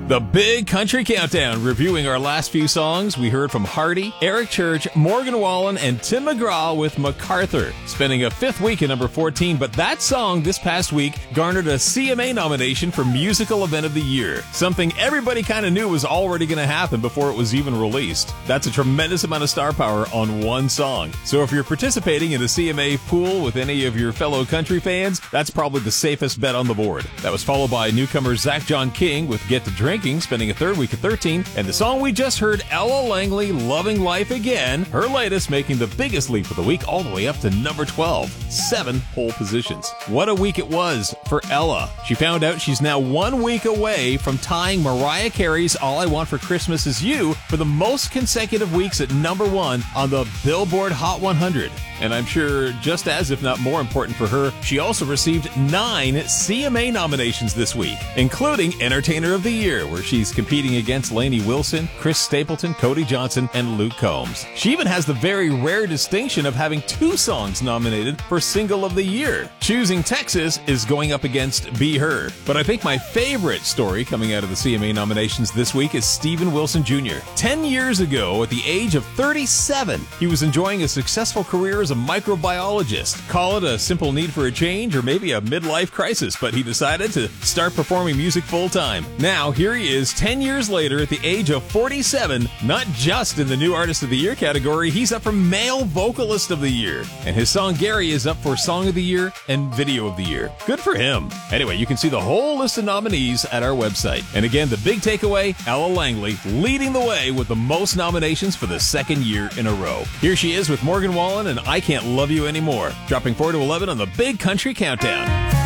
The Big Country Countdown, reviewing our last few songs. We heard from Hardy, Eric Church, Morgan Wallen, and Tim McGraw with MacArthur, spending a fifth week at number 14. But that song this past week garnered a CMA nomination for Musical Event of the Year, something everybody kind of knew was already going to happen before it was even released. That's a tremendous amount of star power on one song. So if you're participating in the CMA pool with any of your fellow country fans, that's probably the safest bet on the board. That was followed by newcomer Zach John King with Get to Drinking, spending a third week at 13, and the song we just heard, Ella Langley, Loving Life Again, her latest, making the biggest leap of the week all the way up to number 12, 7 pole positions. What a week it was for Ella. She found out she's now 1 week away from tying Mariah Carey's All I Want for Christmas Is You for the most consecutive weeks at number 1 on the Billboard Hot 100. And I'm sure just as, if not more important for her, she also received 9 CMA nominations this week, including Entertainer of the Year, where she's competing against Lainey Wilson, Chris Stapleton, Cody Johnson, and Luke Combs. She even has the very rare distinction of having 2 songs nominated for Single of the Year. Choosing Texas is going up against Be Her. But I think my favorite story coming out of the CMA nominations this week is Steven Wilson Jr. 10 years ago, at the age of 37, he was enjoying a successful career as a microbiologist. Call it a simple need for a change or maybe a midlife crisis, but he decided to start performing music full-time. Now, here he is 10 years later at the age of 47, not just in the New Artist of the Year category, he's up for Male Vocalist of the Year. And his song Gary is up for Song of the Year and Video of the Year. Good for him. Anyway, you can see the whole list of nominees at our website. And again, the big takeaway, Ella Langley leading the way with the most nominations for the second year in a row. Here she is with Morgan Wallen and I Can't Love You Anymore, dropping 4 to 11 on the Big Country Countdown.